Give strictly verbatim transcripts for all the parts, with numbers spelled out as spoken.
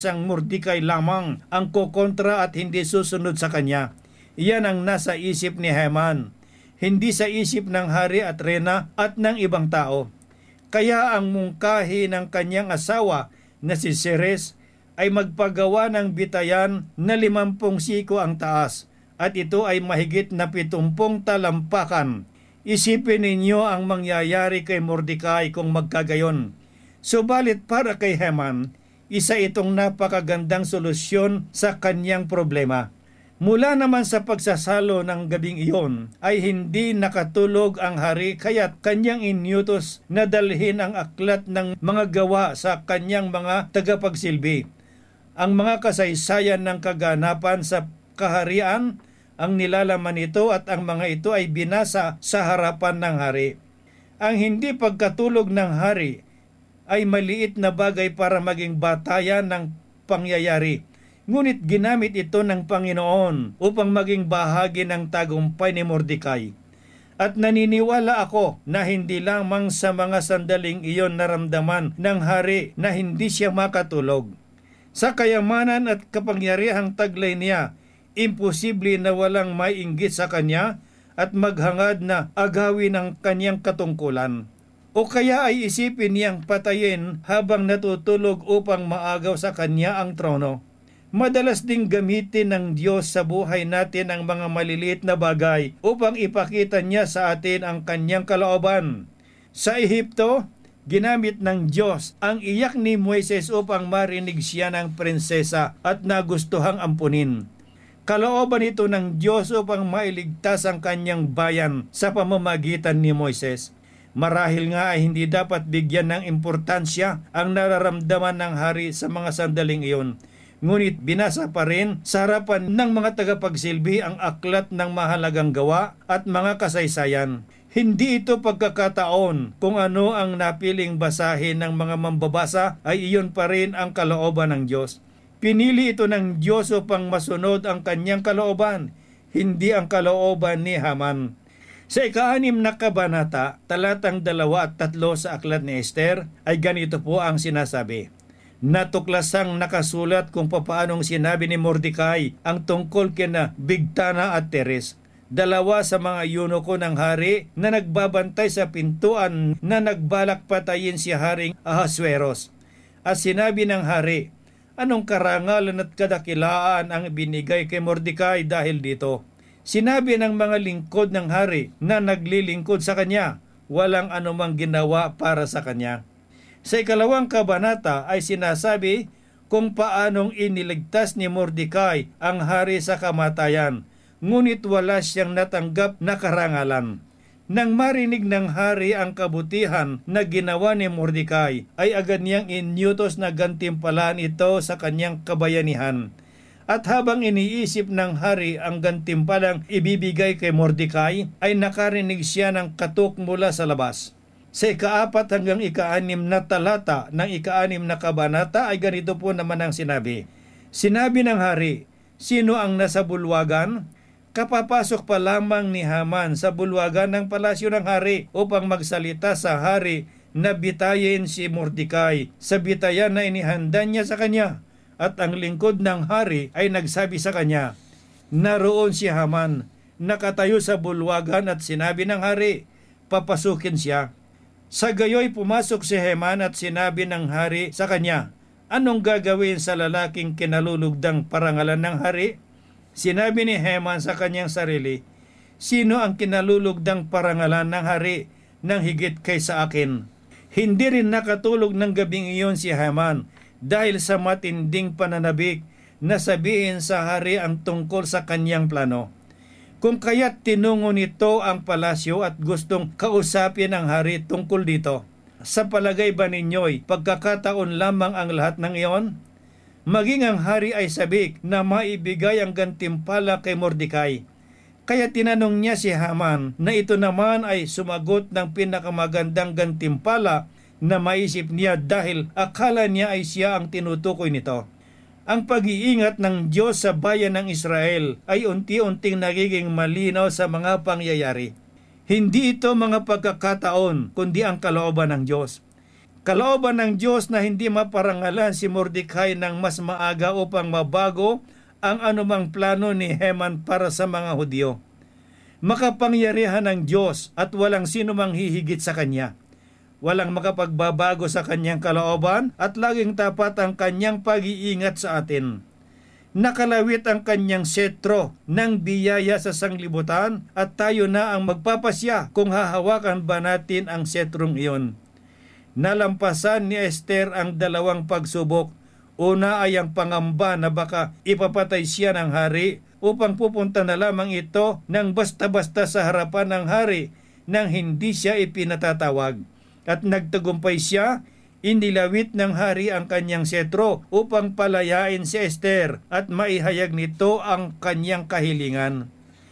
Isang Mordecai lamang ang kokontra at hindi susunod sa kanya. Iyan ang nasa isip ni Haman, hindi sa isip ng hari at reyna at ng ibang tao. Kaya ang mungkahi ng kanyang asawa na si Zeres ay magpagawa ng bitayan na limampung siko ang taas, at ito ay mahigit na pitumpung talampakan. Isipin ninyo ang mangyayari kay Mordecai kung magkagayon. Subalit para kay Haman, isa itong napakagandang solusyon sa kanyang problema. Mula naman sa pagsasalo ng gabing iyon ay hindi nakatulog ang hari, kaya't kanyang inyutos na dalhin ang aklat ng mga gawa sa kanyang mga tagapagsilbi. Ang mga kasaysayan ng kaganapan sa kaharian ang nilalaman nito, at ang mga ito ay binasa sa harapan ng hari. Ang hindi pagkatulog ng hari ay maliit na bagay para maging batayan ng pangyayari. Ngunit ginamit ito ng Panginoon upang maging bahagi ng tagumpay ni Mordecai. At naniniwala ako na hindi lamang sa mga sandaling iyon naramdaman ng hari na hindi siya makatulog. Sa kayamanan at kapangyarihang taglay niya, imposible na walang maiinggit sa kanya at maghangad na agawin ang kanyang katungkulan. O kaya ay isipin niyang patayin habang natutulog upang maagaw sa kanya ang trono. Madalas ding gamitin ng Diyos sa buhay natin ang mga maliliit na bagay upang ipakita niya sa atin ang kanyang kalooban. Sa Ehipto, ginamit ng Diyos ang iyak ni Moises upang marinig siya ng prinsesa at nagustuhang ampunin. Kalooban ito ng Diyos upang mailigtas ang kanyang bayan sa pamamagitan ni Moises. Marahil nga ay hindi dapat bigyan ng importansya ang nararamdaman ng hari sa mga sandaling iyon. Ngunit binasa pa rin sa harapan ng mga tagapagsilbi ang aklat ng mahalagang gawa at mga kasaysayan. Hindi ito pagkakataon kung ano ang napiling basahin ng mga mambabasa, ay iyon pa rin ang kalooban ng Diyos. Pinili ito ng Diyos upang masunod ang kanyang kalooban, hindi ang kalooban ni Haman. Sa ika-anim na kabanata, talatang dalawa at tatlo sa aklat ni Esther, ay ganito po ang sinasabi. Natuklasang nakasulat kung papaanong sinabi ni Mordecai ang tungkol kina Bigtana at Teres, dalawa sa mga eunuko ng hari na nagbabantay sa pintuan na nagbalak patayin si Haring Ahasueros. At sinabi ng hari, anong karangalan at kadakilaan ang binigay kay Mordecai dahil dito? Sinabi ng mga lingkod ng hari na naglilingkod sa kanya, walang anumang ginawa para sa kanya. Sa ikalawang kabanata ay sinasabi kung paanong iniligtas ni Mordecai ang hari sa kamatayan, ngunit wala siyang natanggap na karangalan. Nang marinig ng hari ang kabutihan na ginawa ni Mordecai, ay agad niyang inyutos na gantimpalaan ito sa kanyang kabayanihan. At habang iniisip ng hari ang gantimpalang ibibigay kay Mordecai, ay nakarinig siya ng katok mula sa labas. Sa ikaapat hanggang ikaanim na talata ng ikaanim na kabanata ay ganito po naman ang sinabi. Sinabi ng hari, sino ang nasa bulwagan? Kapapasok pa lamang ni Haman sa bulwagan ng palasyo ng hari upang magsalita sa hari na bitayin si Mordecai sa bitayan na inihanda niya sa kanya. At ang lingkod ng hari ay nagsabi sa kanya, naroon si Haman, nakatayo sa bulwagan, at sinabi ng hari, papasukin siya. Sa gayoy pumasok si Haman at sinabi ng hari sa kanya, anong gagawin sa lalaking kinalulugdang parangalan ng hari? Sinabi ni Haman sa kanyang sarili, sino ang kinalulugdang parangalan ng hari nang higit kaysa akin? Hindi rin nakatulog ng gabing iyon si Haman, dahil sa matinding pananabik na sabihin sa hari ang tungkol sa kanyang plano. Kung kaya't tinungo nito ang palasyo at gustong kausapin ang hari tungkol dito. Sa palagay ba ninyo'y pagkakataon lamang ang lahat ng iyon? Maging ang hari ay sabik na maibigay ang gantimpala kay Mordecai. Kaya tinanong niya si Haman na ito naman ay sumagot ng pinakamagandang gantimpala na maisip niya, dahil akala niya ay siya ang tinutukoy nito. Ang pag-iingat ng Diyos sa bayan ng Israel ay unti-unting nagiging malinaw sa mga pangyayari. Hindi ito mga pagkakataon, kundi ang kalooban ng Diyos. Kalooban ng Diyos na hindi maparangalan si Mordecai ng mas maaga upang mabago ang anumang plano ni Haman para sa mga Hudyo. Makapangyarihan ng Diyos at walang sino mang hihigit sa Kanya. Walang makapagbabago sa Kanyang kalooban at laging tapat ang Kanyang pag-iingat sa atin. Nakalawit ang Kanyang setro ng biyaya sa sanglibutan at tayo na ang magpapasya kung hahawakan ba natin ang setrong iyon. Nalampasan ni Esther ang dalawang pagsubok. Una ay ang pangamba na baka ipapatay siya ng hari upang pupunta na lamang ito ng basta-basta sa harapan ng hari nang hindi siya ipinatatawag. At nagtagumpay siya, inilawit ng hari ang kanyang setro upang palayain si Esther at maihayag nito ang kanyang kahilingan.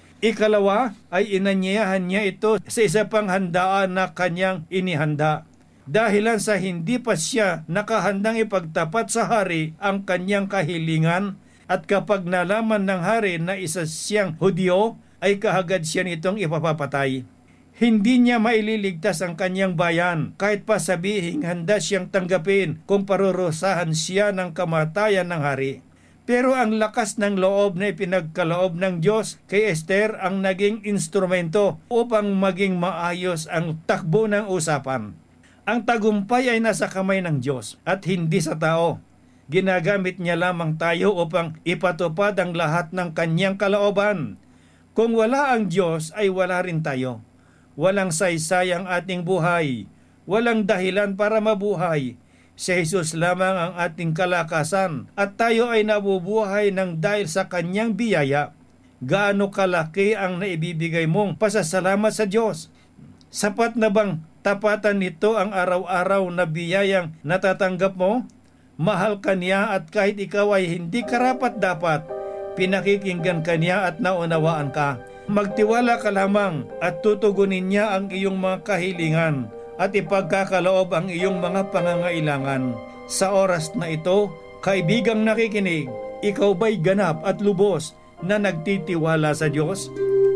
Ikalawa ay inanyayahan niya ito sa isa pang handaan na kanyang inihanda. Dahilan sa hindi pa siya nakahandang ipagtapat sa hari ang kanyang kahilingan at kapag nalaman ng hari na isa siyang Hudyo ay kahagad siya nitong ipapapatay. Hindi niya maililigtas ang kanyang bayan kahit pa sabihing handa siyang tanggapin kung parurusahan siya ng kamatayan ng hari. Pero ang lakas ng loob na ipinagkaloob ng Diyos kay Esther ang naging instrumento upang maging maayos ang takbo ng usapan. Ang tagumpay ay nasa kamay ng Diyos at hindi sa tao. Ginagamit niya lamang tayo upang ipatupad ang lahat ng kanyang kalooban. Kung wala ang Diyos ay wala rin tayo. Walang saysay ang ating buhay. Walang dahilan para mabuhay. Si Jesus lamang ang ating kalakasan at tayo ay nabubuhay ng dahil sa kanyang biyaya. Gaano kalaki ang naibibigay mong pasasalamat sa Diyos? Sapat na bang tapatan nito ang araw-araw na biyayang natatanggap mo? Mahal ka niya at kahit ikaw ay hindi karapat-dapat, pinakikinggan ka niya at naunawaan ka. Magtiwala ka lamang at tutugunin niya ang iyong mga kahilingan at ipagkakaloob ang iyong mga pangangailangan. Sa oras na ito, kaibigang nakikinig, ikaw ba'y ganap at lubos na nagtitiwala sa Diyos?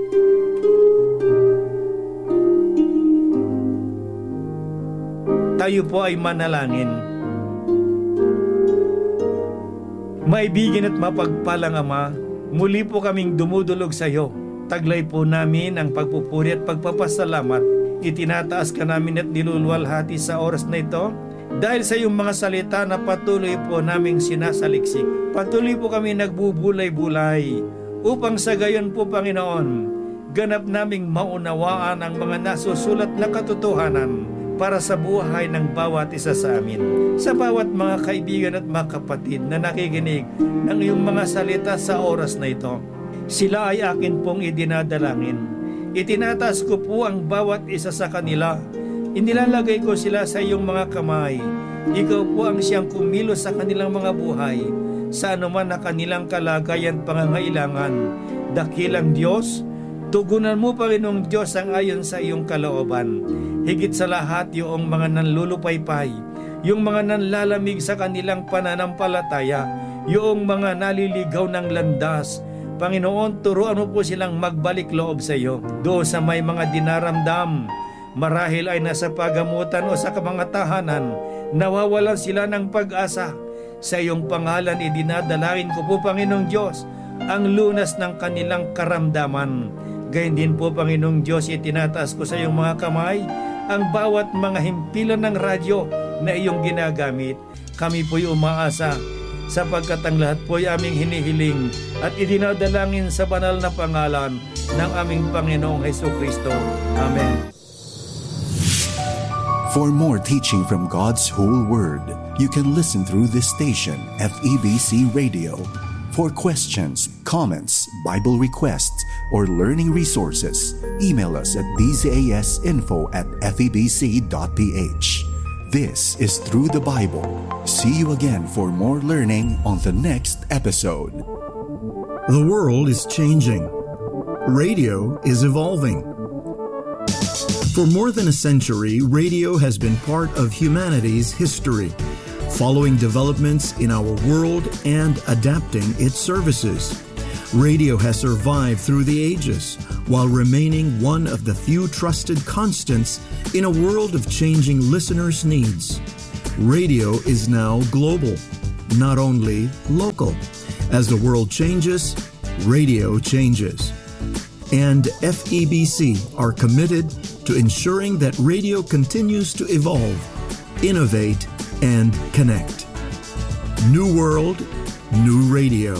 Tayo po ay manalangin. Maibigin at mapagpalang Ama, muli po kaming dumudulog sa iyo. Taglay po namin ang pagpupuri at pagpapasalamat. Itinataas ka namin at niluluwalhati sa oras na ito dahil sa iyong mga salita na patuloy po naming sinasaliksik. Patuloy po kami nagbubulay-bulay upang sa gayon po, Panginoon, ganap naming maunawaan ang mga nasusulat na katotohanan para sa buhay ng bawat isa sa amin. Sa bawat mga kaibigan at mga kapatid na nakikinig ng iyong mga salita sa oras na ito, sila ay akin pong idinadalangin. Itinataas ko po ang bawat isa sa kanila. Inilalagay ko sila sa iyong mga kamay. Ikaw po ang siyang kumilos sa kanilang mga buhay, sa anuman na kanilang kalagayan pangangailangan. Dakilang Diyos, tugunan mo, Panginoong Diyos, ang ayon sa iyong kalooban. Higit sa lahat, yung mga nanlulupaypay, yung mga nanlalamig sa kanilang pananampalataya, yung mga naliligaw ng landas. Panginoon, turuan mo po silang magbalik loob sa iyo. Doon sa may mga dinaramdam, marahil ay nasa pagamutan o sa mga tahanan, nawawalan sila ng pag-asa. Sa iyong pangalan, idinadalangin ko po, Panginoong Diyos, ang lunas ng kanilang karamdaman. Gayun din po, Panginoong Diyos, itinataas ko sa iyong mga kamay ang bawat mga himpilan ng radyo na iyong ginagamit. Kami po'y umaasa sapagkat ang lahat po'y aming hinihiling at idinadalangin sa banal na pangalan ng aming Panginoong Hesukristo. Amen. For more teaching from God's whole Word, you can listen through this station, F E B C Radio. For questions, comments, Bible requests, or learning resources, email us at b z a s info at f e b c dot p h. This is Through the Bible. See you again for more learning on the next episode. The world is changing. Radio is evolving. For more than a century, radio has been part of humanity's history, following developments in our world and adapting its services. Radio has survived through the ages while remaining one of the few trusted constants in a world of changing listeners' needs. Radio is now global, not only local. As the world changes, radio changes. And F E B C are committed to ensuring that radio continues to evolve, innovate, and connect. New World, New Radio.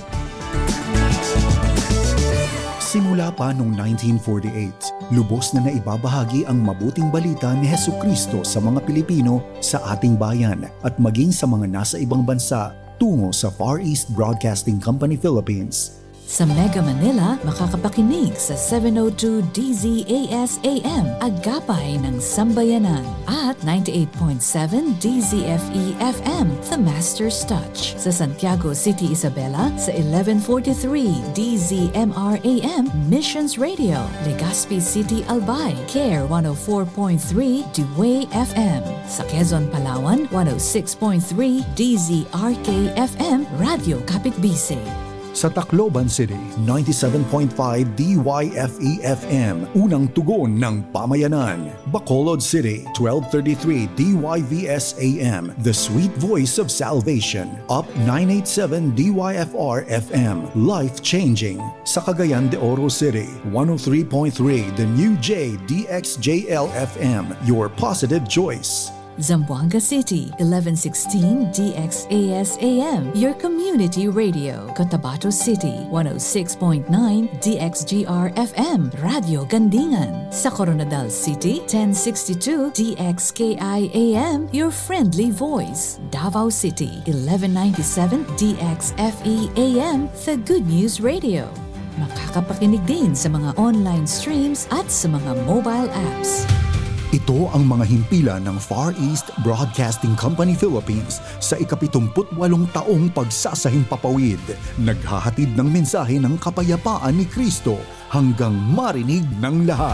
Simula pa noong nineteen forty-eight, lubos na naibabahagi ang mabuting balita ni Hesukristo sa mga Pilipino sa ating bayan at maging sa mga nasa ibang bansa tungo sa Far East Broadcasting Company Philippines. Sa Mega Manila, makakapakinig sa seven oh two D Z A S A M, Agapay ng Sambayanan, at ninety-eight point seven D Z F E F M, The Master's Touch. Sa Santiago City, Isabela, sa eleven forty-three D Z M R A M, Missions Radio. Legazpi City, Albay, Care one oh four point three Dewey F M. Sa Quezon, Palawan, one oh six point three D Z R K F M, Radio Kapitbisig. Sa Tacloban City, ninety-seven point five D Y F E F M, unang tugon ng pamayanan. Bacolod City, twelve thirty-three D Y V S A M, the sweet voice of salvation. Up nine eighty-seven D Y F R F M, life-changing. Sa Cagayan de Oro City, one oh three point three The New J D X J L F M, your positive choice. Zamboanga City, eleven sixteen D X A S A M, your community radio. Cotabato City, one oh six point nine D X G R F M, Radio Gandingan. Sa Coronadal City, ten sixty-two D X K I A M, your friendly voice. Davao City, eleven ninety-seven D X F E A M, the Good News Radio. Makakapakinig din sa mga online streams at sa mga mobile apps. Ito ang mga himpilan ng Far East Broadcasting Company Philippines sa ikapitumput walong taong pagsasahimpapawid. Naghahatid ng mensahe ng kapayapaan ni Kristo hanggang marinig ng lahat.